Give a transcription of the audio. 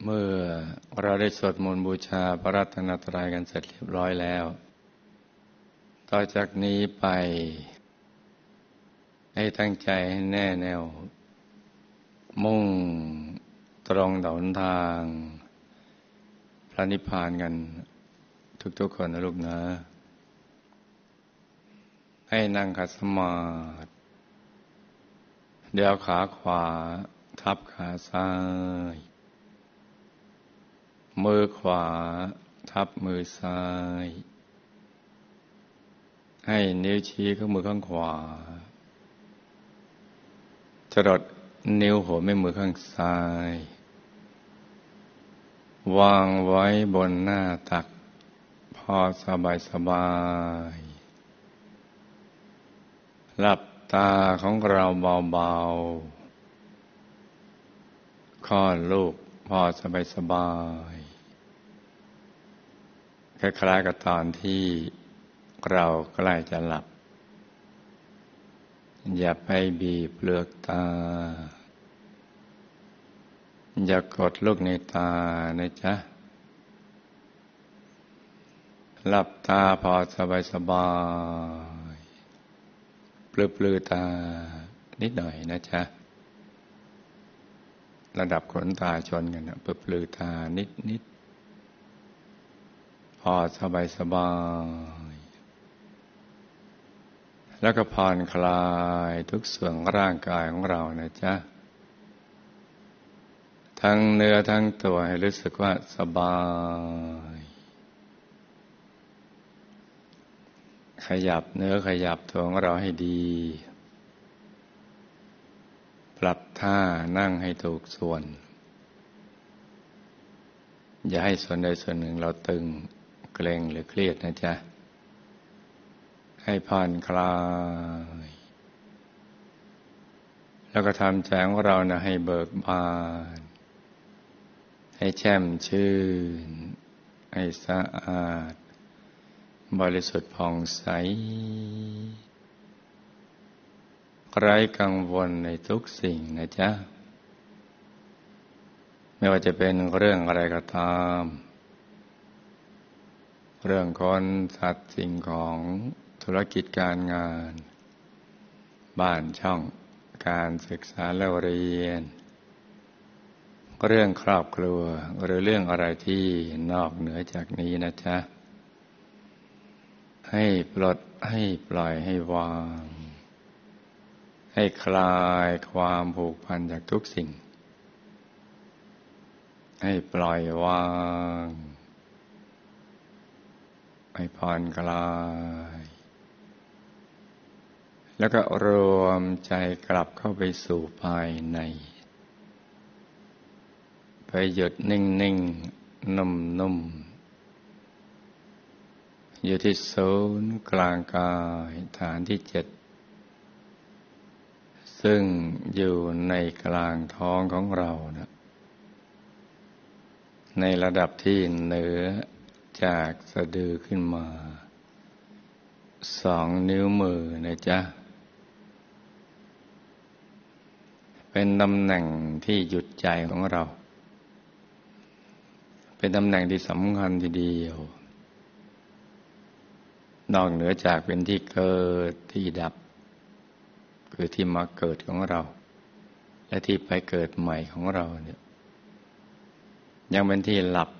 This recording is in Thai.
เมื่อเราได้สวดมนต์บูชาพระรัตนตรัยกันเสร็จเรียบร้อยแล้วต่อจากนี้ไปให้ตั้งใจให้แน่แน่วมุ่งตรงต่อหนทางพระนิพพานกันทุกๆคนนะลูกนะให้นั่งขัดสมาธิเดี๋ยวขาขวาทับขาซ้ายมือขวาทับมือซ้ายให้นิ้วชี้ข้างมือข้างขวาจรดนิ้วหัวแม่มือข้างซ้ายวางไว้บนหน้าตักพอสบายหลับตาของเราเบาๆคลอดลูกพอสบายคล้ายๆกับตอนที่เราใกล้จะหลับอย่าไปบีบเปลือกตาอย่ากดลูกในตานะจ๊ะหลับตาพอสบายปลือตานิดหน่อยนะจ๊ะระดับขนตาชนกันนะปลือตานิดพอสบายแล้วก็ผ่อนคลายทุกส่วนร่างกายของเรานะจ๊ะทั้งเนื้อทั้งตัวให้รู้สึกว่าสบายขยับเนื้อขยับตัวของเราให้ดีปรับท่านั่งให้ถูกส่วนอย่าให้ส่วนใดส่วนหนึ่งเราตึงเกร็งหรือเครียดนะจ๊ะให้ผ่อนคลายแล้วก็ทำใจของเรานะให้เบิกบานให้แช่มชื่นให้สะอาดบริสุทธิ์ผ่องใสไร้กังวลในทุกสิ่งนะจ๊ะไม่ว่าจะเป็นเรื่องอะไรก็ตามเรื่องคนสัตว์สิ่งของธุรกิจการงานบ้านช่องการศึกษาและเรียนเรื่องครอบครัวหรือเรื่องอะไรที่นอกเหนือจากนี้นะจ๊ะให้ปลดให้ปล่อยให้วางให้คลายความผูกพันจากทุกสิ่งให้ปล่อยวางให้ผ่อนคลายแล้วก็รวมใจกลับเข้าไปสู่ภายในไปหยุดนิ่งๆนุ่มๆอยู่ที่ศูนย์กลางกายฐานที่7ซึ่งอยู่ในกลางท้องของเรานะในระดับที่เหนือจากสะดือขึ้นมา2 นิ้วมือนะจ๊ะเป็นตำแหน่งที่หยุดใจของเราเป็นตำแหน่งที่สำคัญทีเดียวนอกเหนือจากเป็นที่เกิดที่ดับคือที่มาเกิดของเราและที่ไปเกิดใหม่ของเราเนี่ยยังเป็นที่หลับ